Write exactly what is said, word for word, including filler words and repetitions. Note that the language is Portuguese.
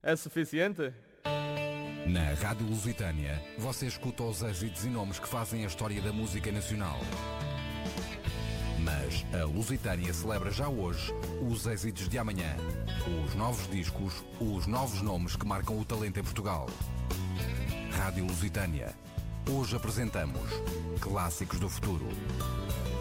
É suficiente? Na Rádio Lusitânia, você escuta os êxitos e nomes que fazem a história da música nacional. Mas a Lusitânia celebra já hoje os êxitos de amanhã. Os novos discos, os novos nomes que marcam o talento em Portugal. Rádio Lusitânia. Hoje apresentamos Clássicos do Futuro.